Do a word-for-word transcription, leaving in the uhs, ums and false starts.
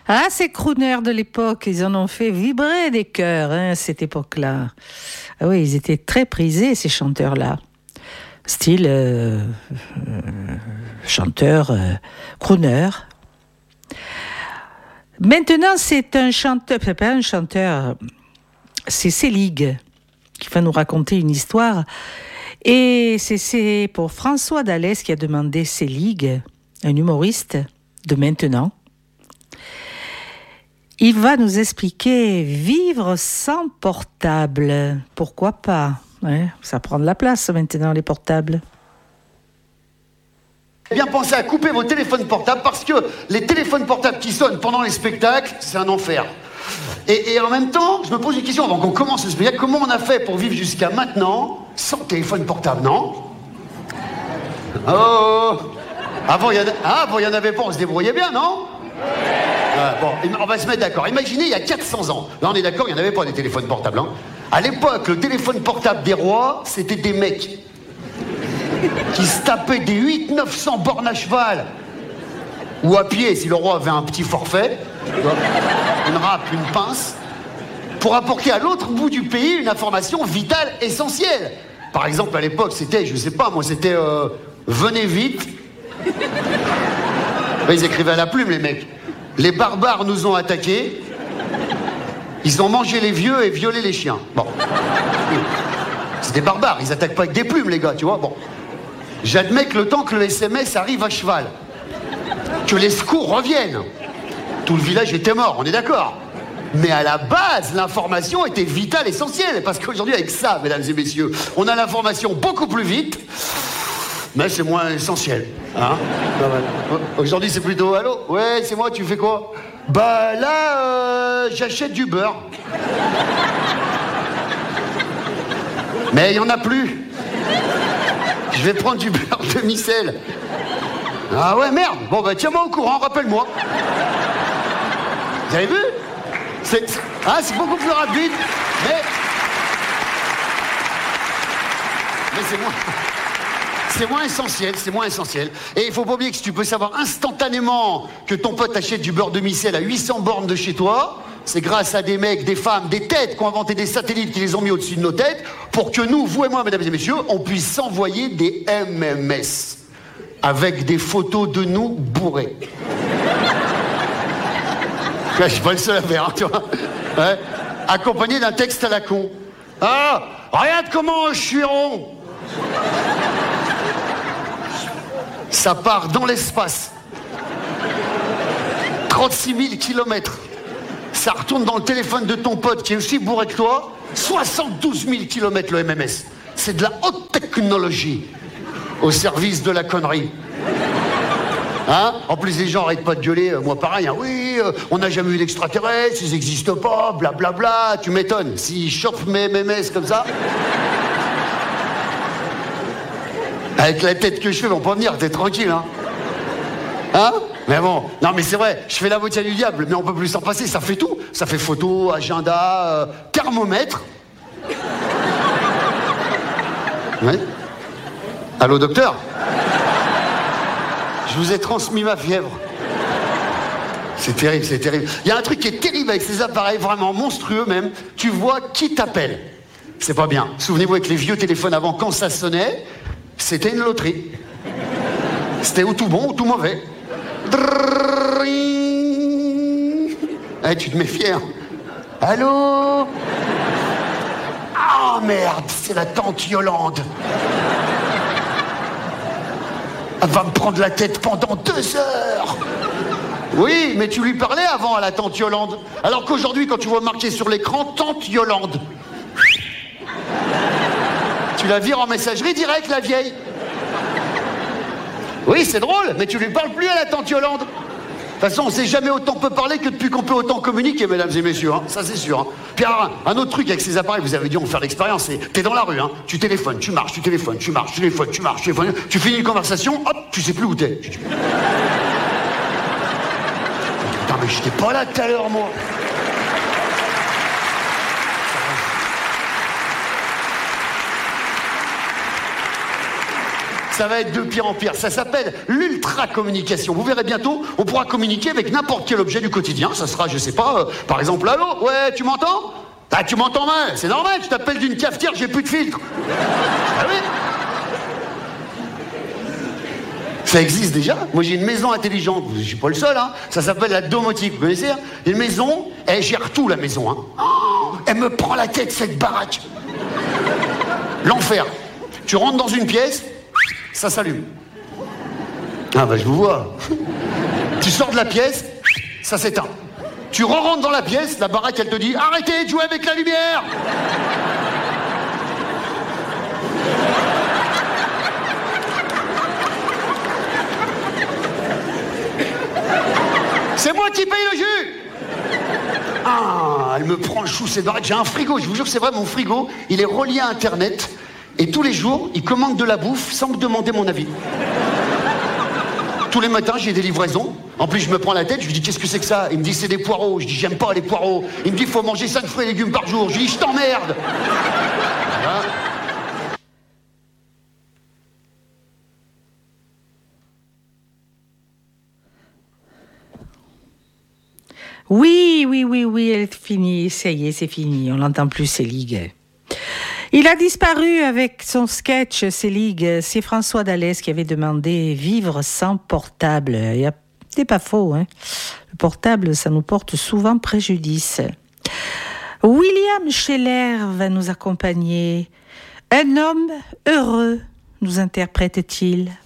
Ah, ces crooners de l'époque, ils en ont fait vibrer des cœurs, hein, cette époque-là. Ah oui, ils étaient très prisés, ces chanteurs-là. Style euh, euh, chanteur, euh, crooner. Maintenant, c'est un chanteur, c'est pas un chanteur, c'est Selig qui va nous raconter une histoire. Et c'est, c'est pour François Dallès qui a demandé Selig, un humoriste de maintenant. Il va nous expliquer vivre sans portable. Pourquoi pas, hein? Ça prend de la place maintenant, les portables. Bien pensez à couper vos téléphones portables parce que les téléphones portables qui sonnent pendant les spectacles, c'est un enfer. Et, et en même temps, je me pose une question avant qu'on commence le spectacle. Comment on a fait pour vivre jusqu'à maintenant sans téléphone portable, non? Oh! Avant, il y en a... ah, bon, il y en avait pas, on se débrouillait bien, non? Ah, bon, on va se mettre d'accord. Imaginez, il y a quatre cents ans. Là, on est d'accord, il n'y en avait pas des téléphones portables. Hein. À l'époque, le téléphone portable des rois, c'était des mecs qui se tapaient des huit neuf cents bornes à cheval ou à pied, si le roi avait un petit forfait, une râpe, une pince, pour apporter à l'autre bout du pays une information vitale, essentielle. Par exemple, à l'époque, c'était, je sais pas, moi, c'était euh, venez vite. Ils écrivaient à la plume, les mecs. Les barbares nous ont attaqués. Ils ont mangé les vieux et violé les chiens. Bon. C'est des barbares, ils attaquent pas avec des plumes, les gars, tu vois. Bon. J'admets que le temps que le S M S arrive à cheval, que les secours reviennent, tout le village était mort, on est d'accord. Mais à la base, l'information était vitale, essentielle. Parce qu'aujourd'hui, avec ça, mesdames et messieurs, on a l'information beaucoup plus vite, mais c'est moins essentiel. Hein? Aujourd'hui, c'est plutôt « Allô? Ouais, c'est moi, tu fais quoi? » Bah là, euh, j'achète du beurre. Mais il n'y en a plus. Je vais prendre du beurre de micelle. Ah ouais, merde. Bon, bah tiens-moi au courant, rappelle-moi. Vous avez vu? C'est, ah, c'est beaucoup plus rapide, mais... Mais c'est moins... C'est moins essentiel, c'est moins essentiel. Et il faut pas oublier que si tu peux savoir instantanément que ton pote achète du beurre de micelle à huit cents bornes de chez toi, c'est grâce à des mecs, des femmes, des têtes qui ont inventé des satellites qui les ont mis au-dessus de nos têtes pour que nous, vous et moi, mesdames et messieurs, on puisse s'envoyer des M M S avec des photos de nous bourrés. Je suis pas le seul à faire, hein, tu vois. Ouais. Accompagné d'un texte à la con. Ah, regarde comment je suis rond. Ça part dans l'espace. trente-six mille kilomètres. Ça retourne dans le téléphone de ton pote qui est aussi bourré que toi. soixante-douze mille kilomètres le M M S. C'est de la haute technologie au service de la connerie. Hein? En plus, les gens arrêtent pas de gueuler. Euh, moi, pareil. Hein. Oui, euh, on n'a jamais eu d'extraterrestres, ils n'existent pas, blablabla. Bla, bla. Tu m'étonnes. S'ils chopent mes M M S comme ça... Avec la tête que je fais, ils vont pas venir, t'es tranquille, hein? Hein? Mais bon, non mais c'est vrai, je fais l'avocat du diable, mais on peut plus s'en passer, ça fait tout. Ça fait photo, agenda, euh, thermomètre. Ouais. Allô, docteur? Je vous ai transmis ma fièvre. C'est terrible, c'est terrible. Il y a un truc qui est terrible avec ces appareils, vraiment monstrueux même. Tu vois qui t'appelle. C'est pas bien. Souvenez-vous avec les vieux téléphones avant, quand ça sonnait, c'était une loterie. C'était ou tout bon ou tout mauvais. Eh, tu te méfiais, hein? Allô? Ah, merde, c'est la tante Yolande. Elle va me prendre la tête pendant deux heures. Oui, mais tu lui parlais avant à la tante Yolande. Alors qu'aujourd'hui, quand tu vois marqué sur l'écran, tante Yolande, tu la vires en messagerie directe, la vieille. Oui, c'est drôle, mais tu lui parles plus à la tante Yolande. De toute façon, on sait jamais autant peut parler que depuis qu'on peut autant communiquer, mesdames et messieurs. Hein. Ça, c'est sûr. Hein. Puis alors, un autre truc avec ces appareils, vous avez dû en faire l'expérience, c'est t'es dans la rue, hein, tu téléphones, tu marches, tu téléphones, tu marches, tu téléphones, tu marches, tu téléphones, tu finis une conversation, hop, tu sais plus où t'es. Putain, mais j'étais pas là tout à l'heure, moi. Ça va être de pire en pire. Ça s'appelle l'ultra-communication. Vous verrez bientôt, on pourra communiquer avec n'importe quel objet du quotidien. Ça sera, je sais pas, euh, par exemple, allô? Ouais, tu m'entends? Ah, tu m'entends mal? C'est normal, je t'appelle d'une cafetière, j'ai plus de filtre. Ah oui? Ça existe déjà. Moi, j'ai une maison intelligente. Je suis pas le seul, hein. Ça s'appelle la domotique. Vous connaissez, hein? Une maison, elle gère tout, la maison, hein. Oh, elle me prend la tête, cette baraque. L'enfer. Tu rentres dans une pièce, ça s'allume. Ah bah je vous vois. Tu sors de la pièce, ça s'éteint. Tu re-rentres dans la pièce, la baraque elle te dit arrêtez de jouer avec la lumière. C'est moi qui paye le jus. Ah, elle me prend le chou, cette baraque. J'ai un frigo, je vous jure que c'est vrai, mon frigo, il est relié à Internet. Et tous les jours, il commande de la bouffe sans me demander mon avis. Tous les matins, j'ai des livraisons. En plus, je me prends la tête, je lui dis qu'est-ce que c'est que ça? Il me dit c'est des poireaux. Je dis j'aime pas les poireaux. Il me dit faut manger cinq fruits et légumes par jour. Je lui dis je t'emmerde. Voilà. Oui, oui, oui, oui, elle est finie. Ça y est, c'est fini. On l'entend plus, Selig. Il a disparu avec son sketch, Selig. C'est François Dallès qui avait demandé vivre sans portable. C'est pas faux, hein. Le portable, ça nous porte souvent préjudice. William Scheller va nous accompagner. Un homme heureux, nous interprète-t-il.